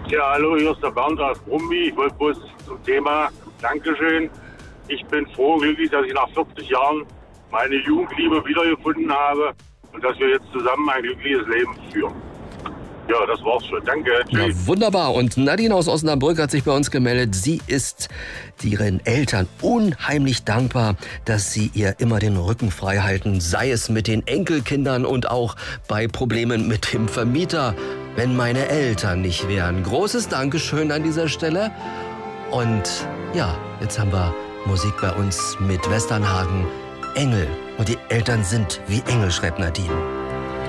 Ja, hallo, hier ist der Bernd aus Brumby. Ich wollte bloß zum Thema Dankeschön. Ich bin froh und glücklich, dass ich nach 40 Jahren meine Jugendliebe wiedergefunden habe und dass wir jetzt zusammen ein glückliches Leben führen. Ja, das war's schon. Danke. Na, Tschüss. wunderbar. Und Nadine aus Osnabrück hat sich bei uns gemeldet. Sie ist ihren Eltern unheimlich dankbar, dass sie ihr immer den Rücken frei halten, sei es mit den Enkelkindern und auch bei Problemen mit dem Vermieter, wenn meine Eltern nicht wären. Großes Dankeschön an dieser Stelle. Und ja, jetzt haben wir Musik bei uns mit Westernhagen, Engel. Und die Eltern sind wie Engel, schreibt Nadine.